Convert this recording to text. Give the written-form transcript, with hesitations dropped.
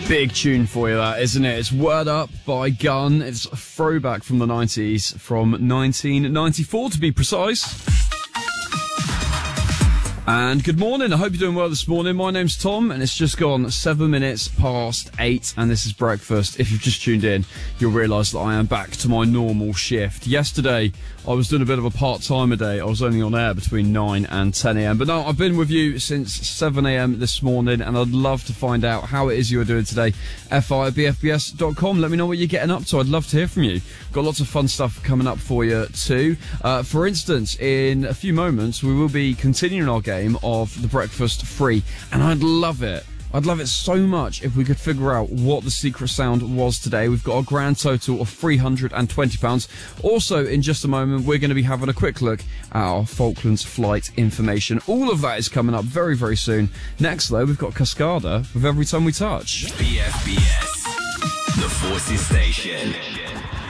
Big tune for you, that, isn't it? It's Word Up by Gun. It's a throwback from the 90s, from 1994 to be precise. And good morning, I hope you're doing well this morning. My name's Tom, and it's just gone 7 minutes past 8, and this is breakfast. If you've just tuned in, you'll realise that I am back to my normal shift. Yesterday, I was doing a bit of a part-timer day. I was only on air between 9 and 10 a.m. But no, I've been with you since 7 a.m. this morning, and I'd love to find out how it is you're doing today. fi@bfbs.com. Let me know what you're getting up to. I'd love to hear from you. Got lots of fun stuff coming up for you too. For instance, in a few moments, we will be continuing our game of the breakfast free, and I'd love it so much if we could figure out what the secret sound was today. We've got a grand total of £320. Also, in just a moment, we're going to be having a quick look at our Falklands flight information. All of that is coming up very, very soon. Next, though, we've got Cascada with Every Time We Touch. BFBS, the Forces Station.